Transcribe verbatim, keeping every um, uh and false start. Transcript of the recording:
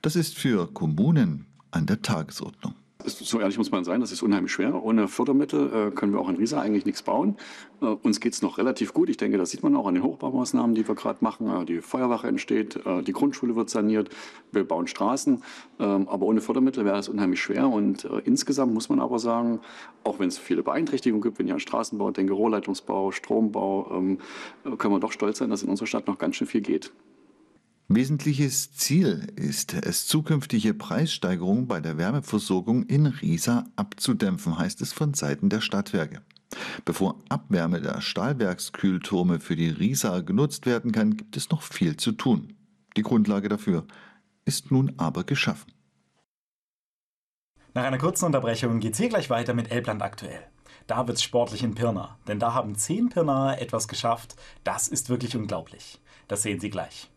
Das ist für Kommunen an der Tagesordnung. So ehrlich muss man sein, das ist unheimlich schwer. Ohne Fördermittel äh, können wir auch in Riesa eigentlich nichts bauen. Äh, uns geht es noch relativ gut. Ich denke, das sieht man auch an den Hochbaumaßnahmen, die wir gerade machen. Äh, die Feuerwache entsteht, äh, die Grundschule wird saniert, wir bauen Straßen. Äh, aber ohne Fördermittel wäre es unheimlich schwer. Und äh, insgesamt muss man aber sagen, auch wenn es viele Beeinträchtigungen gibt, wenn ich an Straßenbau denke, Rohrleitungsbau, Strombau, ähm, können wir doch stolz sein, dass in unserer Stadt noch ganz schön viel geht. Wesentliches Ziel ist es, zukünftige Preissteigerungen bei der Wärmeversorgung in Riesa abzudämpfen, heißt es von Seiten der Stadtwerke. Bevor Abwärme der Stahlwerkskühlturme für die Riesa genutzt werden kann, gibt es noch viel zu tun. Die Grundlage dafür ist nun aber geschaffen. Nach einer kurzen Unterbrechung geht's hier gleich weiter mit Elbland aktuell. Da wird's sportlich in Pirna, denn da haben zehn Pirnaer etwas geschafft. Das ist wirklich unglaublich. Das sehen Sie gleich.